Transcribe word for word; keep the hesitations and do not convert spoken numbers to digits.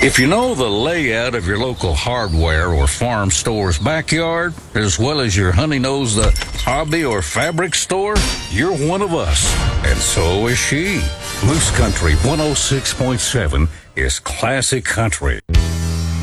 If you know the layout of your local hardware or farm store's backyard, as well as your Honey knows the hobby or fabric store, you're one of us. And so is she. Moose Country one oh six point seven is classic country.